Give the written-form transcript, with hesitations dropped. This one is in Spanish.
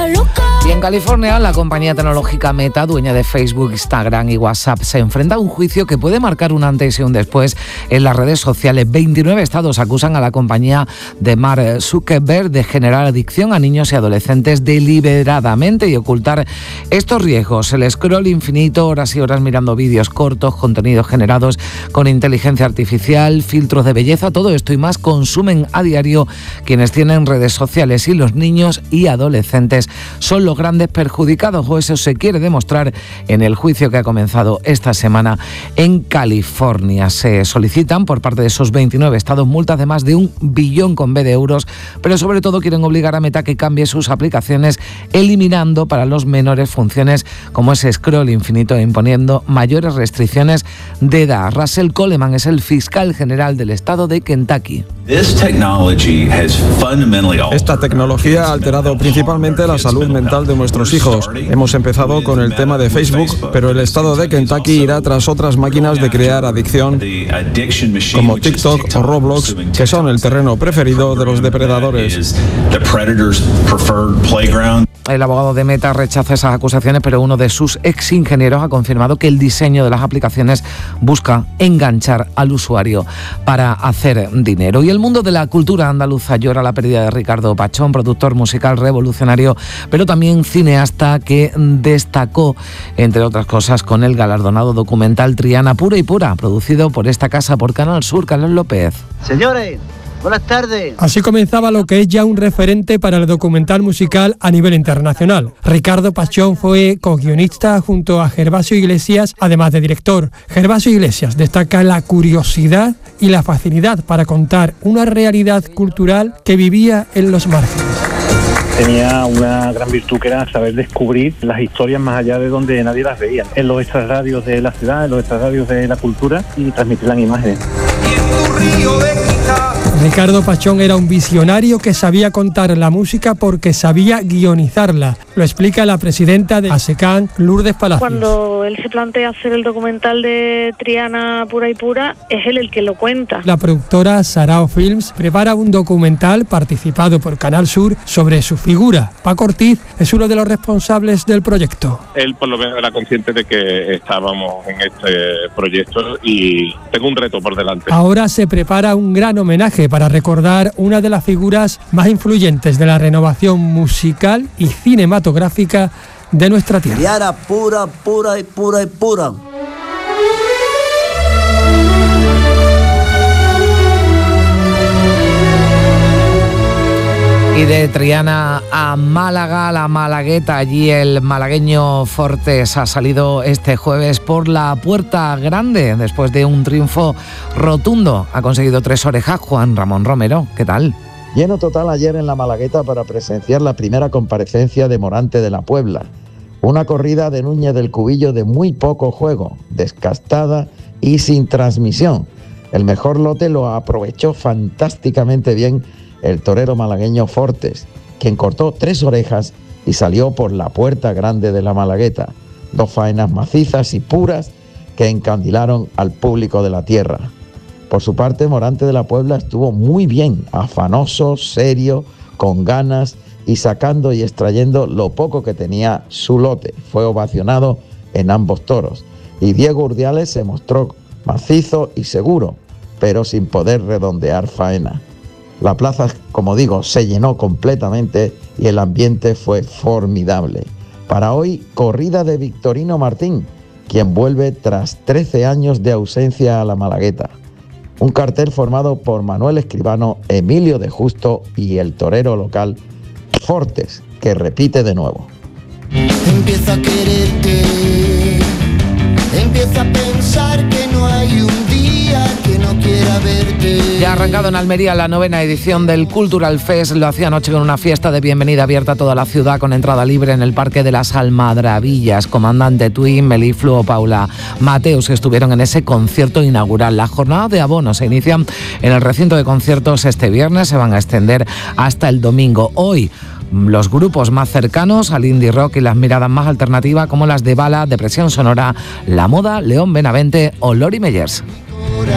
loca. Y en California, la compañía tecnológica Meta, dueña de Facebook, Instagram y WhatsApp, se enfrenta a un juicio que puede marcar un antes y un después en las redes sociales. 29 estados acusan a la compañía de Mark Zuckerberg de generar adicción a niños y adolescentes deliberadamente y ocultar estos riesgos. El scroll infinito, horas y horas mirando vídeos cortos, contenidos generados con inteligencia artificial, filtros de belleza, todo esto y más consumen a diario quienes tienen redes sociales, y los niños y adolescentes son los grandes perjudicados, o eso se quiere demostrar en el juicio que ha comenzado esta semana en California. Se solicitan por parte de esos 29 estados multas de más de 1 billón con B de euros, pero sobre todo quieren obligar a Meta que cambie sus aplicaciones, eliminando para los menores funciones como ese scroll infinito e imponiendo mayores restricciones de edad. Russell Coleman es el fiscal general del estado de Kentucky. Esta tecnología ha alterado principalmente la salud mental de nuestros hijos. Hemos empezado con el tema de Facebook, pero el estado de Kentucky irá tras otras máquinas de crear adicción como TikTok o Roblox, que son el terreno preferido de los depredadores. El abogado de Meta rechaza esas acusaciones, pero uno de sus ex ingenieros ha confirmado que el diseño de las aplicaciones busca enganchar al usuario para hacer dinero. Y el mundo de la cultura andaluza llora la pérdida de Ricardo Pachón, productor musical revolucionario, pero también cineasta que destacó, entre otras cosas, con el galardonado documental Triana Pura y Pura, producido por esta casa, por Canal Sur. Carlos López. Señores, buenas tardes. Así comenzaba lo que es ya un referente para el documental musical a nivel internacional. Ricardo Pachón fue co-guionista junto a Gervasio Iglesias, además de director. Gervasio Iglesias destaca la curiosidad y la facilidad para contar una realidad cultural que vivía en los márgenes. Tenía una gran virtud que era saber descubrir las historias más allá de donde nadie las veía, en los extrarradios de la ciudad, en los extrarradios de la cultura, y transmitirlas en imágenes. Ricardo Pachón era un visionario que sabía contar la música porque sabía guionizarla. Lo explica la presidenta de ASECAN, Lourdes Palacios. Cuando él se plantea hacer el documental de Triana Pura y Pura, es él el que lo cuenta. La productora Sarao Films prepara un documental participado por Canal Sur sobre su figura. Paco Ortiz es uno de los responsables del proyecto. Él por lo menos era consciente de que estábamos en este proyecto y tengo un reto por delante. Ahora se prepara un gran homenaje para recordar una de las figuras más influyentes de la renovación musical y cinematográfica de nuestra tierra. Triana pura, pura y pura y pura. Y de Triana a Málaga, la Malagueta, allí el malagueño Fortes ha salido este jueves por la puerta grande después de un triunfo rotundo. Ha conseguido 3 orejas. Juan Ramón Romero, ¿qué tal? Lleno total ayer en la Malagueta para presenciar la primera comparecencia de Morante de la Puebla. Una corrida de Núñez del Cubillo de muy poco juego, descastada y sin transmisión. El mejor lote lo aprovechó fantásticamente bien el torero malagueño Fortes, quien cortó 3 orejas y salió por la puerta grande de la Malagueta. 2 faenas macizas y puras que encandilaron al público de la tierra. Por su parte, Morante de la Puebla estuvo muy bien, afanoso, serio, con ganas y sacando y extrayendo lo poco que tenía su lote. Fue ovacionado en ambos toros. Y Diego Urdiales se mostró macizo y seguro, pero sin poder redondear faena. La plaza, como digo, se llenó completamente y el ambiente fue formidable. Para hoy, corrida de Victorino Martín, quien vuelve tras 13 años de ausencia a la Malagueta. Un cartel formado por Manuel Escribano, Emilio de Justo y el torero local Fortes, que repite de nuevo. Empieza a quererte, empieza a pensar que no hay un día que no quiera verte. Ya ha arrancado en Almería la 9ª edición del Cultural Fest. Lo hacía anoche con una fiesta de bienvenida abierta a toda la ciudad con entrada libre en el Parque de las Almadrabillas. Comandante Twin, Meliflu o Paula Mateus estuvieron en ese concierto inaugural. La jornada de abono se inicia en el recinto de conciertos este viernes, se van a extender hasta el domingo. Hoy, los grupos más cercanos al indie rock y las miradas más alternativas como las de Bala, Depresión Sonora, La Moda, León Benavente o Lori Meyers.